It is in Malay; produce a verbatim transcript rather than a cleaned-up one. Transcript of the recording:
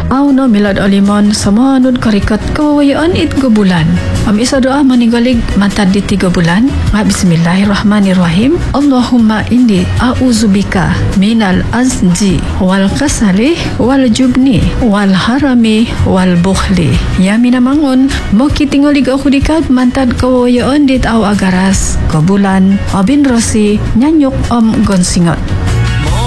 Au no milad alimon sama anud karikat kawayaan it go bulan. Am isa doa manigalig mantad di tiga bulan. Nga bismillahirrahmanirrahim. Allahumma inni a'udzubika minal azji wal kasali wal jubni wal harami wal bukhli. Ya minamangon mo kitingolig ako dikad mantad kawayaan dit au agaras go bulan abin rosi nyanyok om gonsingot.